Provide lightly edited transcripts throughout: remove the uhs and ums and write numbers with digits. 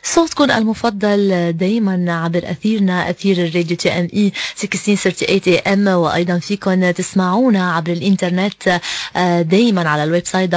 صوتكم المفضل دايما عبر أثيرنا، أثير الراديو TME 1638 AM، وأيضا فيكم تسمعونا عبر الإنترنت دايما على الويب سايت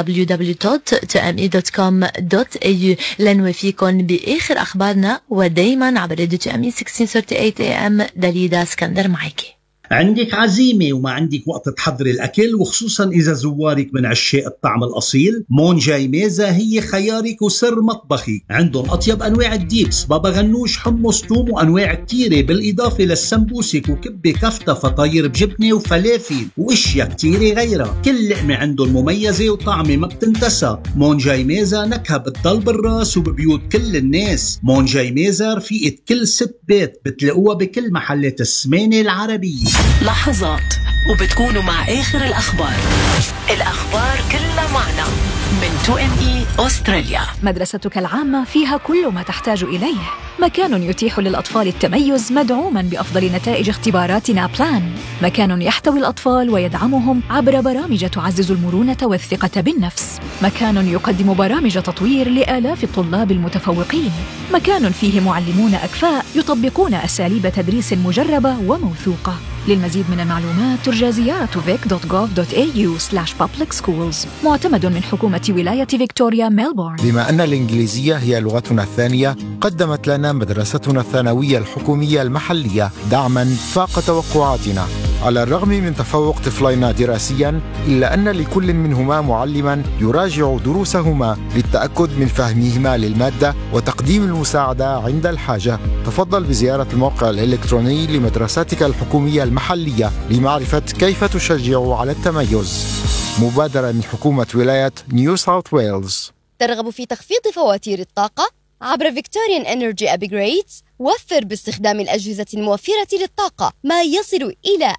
www.tme.com.au لنوفيكم بآخر أخبارنا، ودايما عبر راديو TME 1638 AM. دليدا اسكندر معك. عندك عزيمة وما عندك وقت تحضري الأكل، وخصوصا إذا زوارك من عشاق الطعم الأصيل، مون جاي ميزة هي خيارك وسر مطبخي. عندهم أطيب أنواع الديبس، بابا غنوش، حمص، توم، وأنواع كتيرة، بالإضافة للسمبوسك وكبة كفتة، فطاير بجبنة وفلافل وإشياء كتيرة غيرها. كل لقمة عندهم مميزة وطعمة ما بتنتسى. مون جاي ميزة نكهة بتضل بالراس وببيوت كل الناس. مون جاي ميزة رفيقة كل ست بيت، بتلاقوها بكل محلات السمانة العربية. لحظات وبتكونوا مع آخر الأخبار كلها معنا من 2ME أستراليا. مدرستك العامة فيها كل ما تحتاج إليه، مكان يتيح للأطفال التميز مدعوما بأفضل نتائج اختباراتنا بلان، مكان يحتوي الأطفال ويدعمهم عبر برامج تعزز المرونة والثقة بالنفس، مكان يقدم برامج تطوير لآلاف الطلاب المتفوقين، مكان فيه معلمون أكفاء يطبقون أساليب تدريس مجربة وموثوقة. للمزيد من المعلومات ترجى زيارة vic.gov.au/public-schools، معتمد من حكومة ولاية فيكتوريا ميلبورن. بما أن الإنجليزية هي لغتنا الثانية، قدمت لنا مدرستنا الثانوية الحكومية المحلية دعماً فاق توقعاتنا. على الرغم من تفوق طفلينا دراسياً، إلا أن لكل منهما معلماً يراجع دروسهما للتأكد من فهمهما للمادة وتقديم المساعدة عند الحاجة. تفضل بزيارة الموقع الإلكتروني لمدرستك الحكومية المحلية لمعرفة كيف تشجع على التميز. مبادرة من حكومة ولاية نيو ساوث ويلز. ترغب في تخفيض فواتير الطاقة عبر Victorian Energy Upgrades؟ وفر باستخدام الأجهزة الموفرة للطاقة ما يصل إلى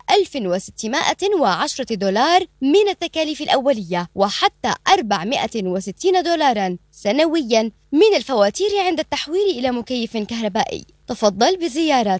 $1610 من التكاليف الأولية، وحتى $460 سنوياً من الفواتير عند التحويل إلى مكيف كهربائي. تفضل بزيارة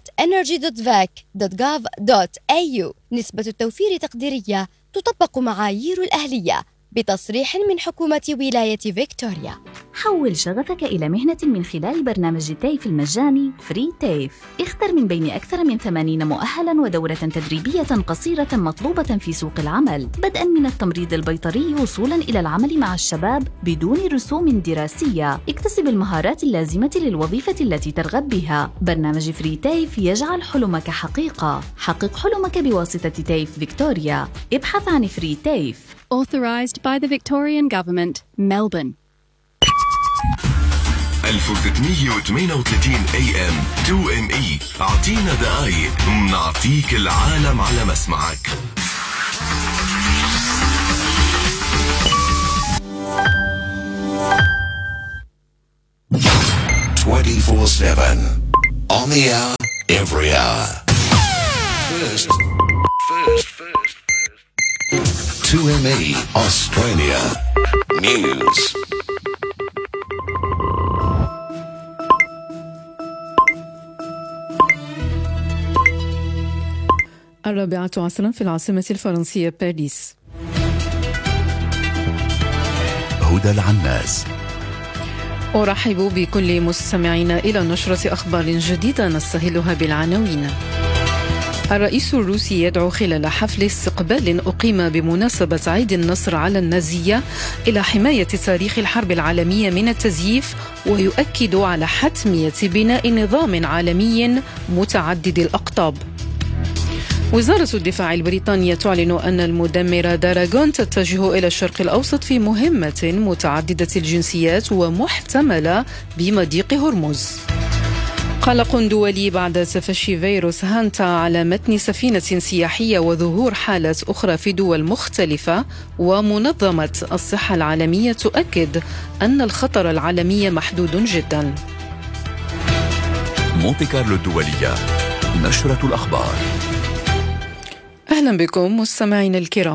energy.vac.gov.au. نسبة التوفير تقديرية، تطبق معايير الأهلية بتصريح من حكومة ولاية فيكتوريا. حول شغفك إلى مهنة من خلال برنامج تيف المجاني فري تيف. اختر من بين أكثر من 80 مؤهلاً ودورة تدريبية قصيرة مطلوبة في سوق العمل، بدءاً من التمريض البيطري وصولاً إلى العمل مع الشباب بدون رسوم دراسية. اكتسب المهارات اللازمة للوظيفة التي ترغب بها. برنامج فري تيف يجعل حلمك حقيقة. حقق حلمك بواسطة تيف فيكتوريا. ابحث عن فري تيف. Authorised by the Victorian Government, Melbourne. 1638 AM 2ME. أعطينا دقايق نعطيك العالم على مسمعك. 24/7 on the hour, every hour. First. 2ME Australia News. الرابعة عصرا في العاصمة الفرنسية باريس. هدى العناس. أرحب بكل مستمعينا إلى نشرة أخبار جديدة نستهلها بالعناوين. الرئيس الروسي يدعو خلال حفل استقبال أقيم بمناسبة عيد النصر على النازية إلى حماية تاريخ الحرب العالمية من التزييف، ويؤكد على حتمية بناء نظام عالمي متعدد الأقطاب. وزارة الدفاع البريطانية تعلن أن المدمرة داراغون تتجه إلى الشرق الأوسط في مهمة متعددة الجنسيات ومحتملة بمضيق هرمز. قلق دولي بعد تفشي فيروس هانتا على متن سفينة سياحية وظهور حالات أخرى في دول مختلفة، ومنظمة الصحة العالمية تؤكد أن الخطر العالمي محدود جدا. مونتي كارلو الدولية، نشرة الأخبار. أهلا بكم مستمعين الكرام.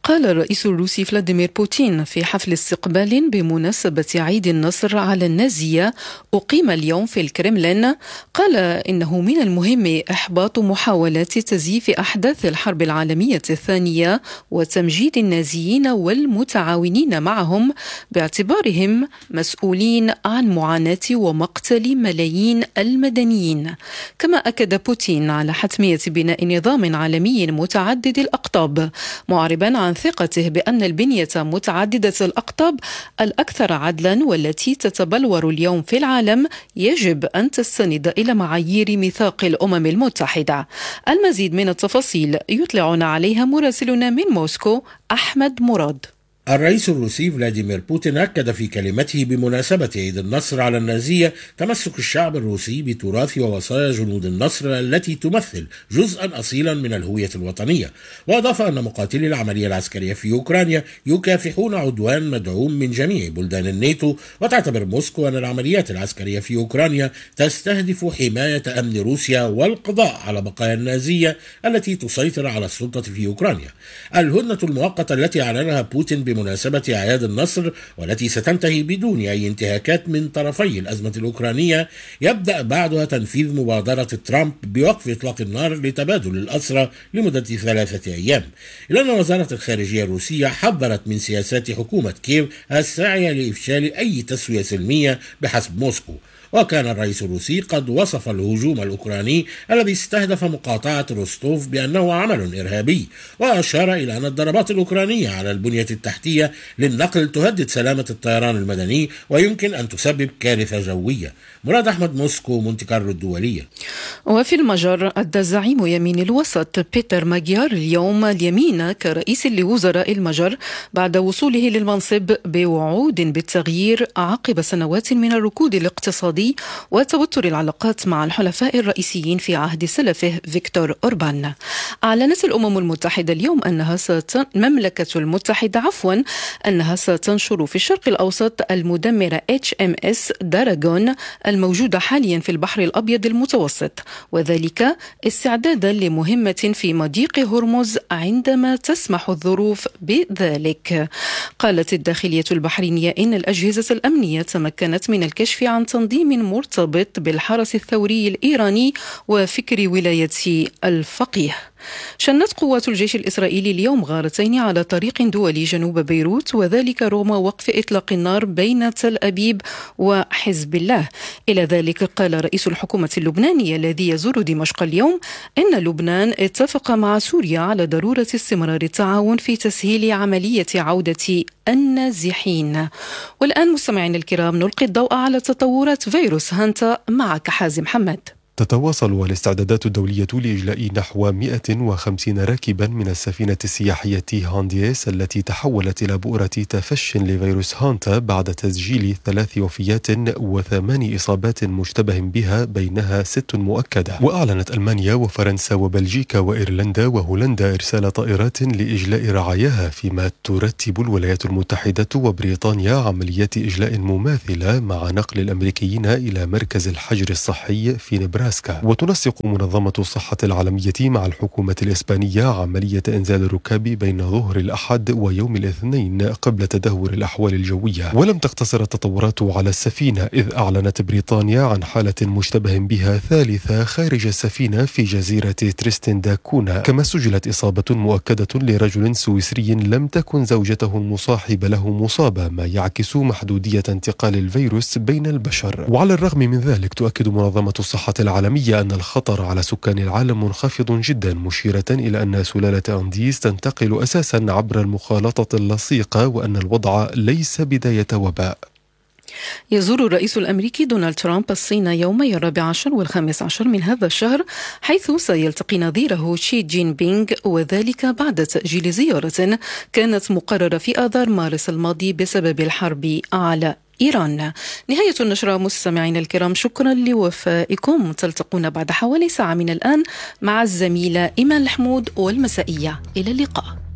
قال الرئيس الروسي فلاديمير بوتين في حفل استقبال بمناسبة عيد النصر على النازية أقيم اليوم في الكرملين، قال إنه من المهم إحباط محاولات تزييف أحداث الحرب العالمية الثانية وتمجيد النازيين والمتعاونين معهم باعتبارهم مسؤولين عن معاناة ومقتل ملايين المدنيين. كما أكد بوتين على حتمية بناء نظام عالمي متعدد الأقطاب، معربا عن ثقته بأن البنية متعددة الأقطاب الأكثر عدلا والتي تتبلور اليوم في العالم يجب أن تستند إلى معايير ميثاق الأمم المتحدة. المزيد من التفاصيل يطلعنا عليها مراسلنا من موسكو أحمد مراد. الرئيس الروسي فلاديمير بوتين أكد في كلمته بمناسبة عيد النصر على النازية تمسك الشعب الروسي بتراث ووصايا جنود النصر التي تمثل جزءا أصيلا من الهوية الوطنية، وأضاف أن مقاتلي العملية العسكرية في أوكرانيا يكافحون عدوان مدعوم من جميع بلدان الناتو، وتعتبر موسكو أن العمليات العسكرية في أوكرانيا تستهدف حماية أمن روسيا والقضاء على بقايا النازية التي تسيطر على السلطة في أوكرانيا. الهدنة المؤقتة التي أعلنها بوتين بمناسبة أعياد النصر والتي ستنتهي بدون أي انتهاكات من طرفي الأزمة الأوكرانية يبدأ بعدها تنفيذ مبادرة ترامب بوقف إطلاق النار لتبادل الأسرى لمدة 3 أيام، إلا أن وزارة الخارجية الروسية حذرت من سياسات حكومة كييف الساعية لإفشال أي تسوية سلمية بحسب موسكو. وكان الرئيس الروسي قد وصف الهجوم الأوكراني الذي استهدف مقاطعة روستوف بأنه عمل إرهابي، وأشار إلى أن الضربات الأوكرانية على البنية التحتية للنقل تهدد سلامة الطيران المدني ويمكن أن تسبب كارثة جوية. مراد أحمد، موسكو، مونتي كارلو الدولية. وفي المجر أدى زعيم يمين الوسط بيتر ماجيار اليوم اليمين كرئيس لوزراء المجر بعد وصوله للمنصب بوعود بالتغيير عقب سنوات من الركود الاقتصادي وتوتر العلاقات مع الحلفاء الرئيسيين في عهد سلفه فيكتور أوربان. أعلنت الأمم المتحدة اليوم المملكة المتحدة أنها ستنشر في الشرق الأوسط المدمرة HMS داراغون الموجودة حاليا في البحر الأبيض المتوسط، وذلك استعدادا لمهمة في مضيق هرمز عندما تسمح الظروف بذلك. قالت الداخلية البحرينية إن الأجهزة الأمنية تمكنت من الكشف عن تنظيم مرتبط بالحرس الثوري الإيراني وفكر ولاية الفقيه. شنت قوات الجيش الإسرائيلي اليوم غارتين على طريق دولي جنوب بيروت، وذلك رغم وقف إطلاق النار بين تل أبيب وحزب الله. إلى ذلك قال رئيس الحكومة اللبنانية الذي يزور دمشق اليوم إن لبنان اتفق مع سوريا على ضرورة استمرار التعاون في تسهيل عملية عودة النازحين. والآن مستمعين الكرام نلقي الضوء على تطورات فيروس هانتا معك حازم حمد. تتواصل الاستعدادات الدولية لإجلاء نحو 150 راكبا من السفينة السياحية هانديس التي تحولت إلى بؤرة تفشٍ لفيروس هانتا بعد تسجيل 3 وفيات و8 إصابات مشتبه بها بينها 6 مؤكدة. وأعلنت ألمانيا وفرنسا وبلجيكا وإيرلندا وهولندا إرسال طائرات لإجلاء رعاياها، فيما ترتب الولايات المتحدة وبريطانيا عمليات إجلاء مماثلة مع نقل الأمريكيين إلى مركز الحجر الصحي في نبراسكا. وتنسق منظمة الصحة العالمية مع الحكومة الإسبانية عملية إنزال الركاب بين ظهر الأحد ويوم الاثنين قبل تدهور الأحوال الجوية. ولم تقتصر التطورات على السفينة، إذ أعلنت بريطانيا عن حالة مشتبه بها ثالثة خارج السفينة في جزيرة تريستن دا كونا. كما سجلت إصابة مؤكدة لرجل سويسري لم تكن زوجته المصاحبة له مصابة، ما يعكس محدودية انتقال الفيروس بين البشر. وعلى الرغم من ذلك تؤكد منظمة الصحة العالمية أن الخطر على سكان العالم منخفض جدا، مشيرة إلى أن سلالة أنديز تنتقل أساسا عبر المخالطة اللصيقة وأن الوضع ليس بداية وباء. يزور الرئيس الأمريكي دونالد ترامب الصين يومي 14 و15 من هذا الشهر، حيث سيلتقي نظيره شي جين بينغ، وذلك بعد تأجيل زيارة كانت مقررة في آذار مارس الماضي بسبب الحرب على إيران. نهاية النشرة مستمعين الكرام، شكرا لوفائكم. تلتقون بعد حوالي ساعة من الآن مع الزميلة إيمان الحمود والمسائية. إلى اللقاء.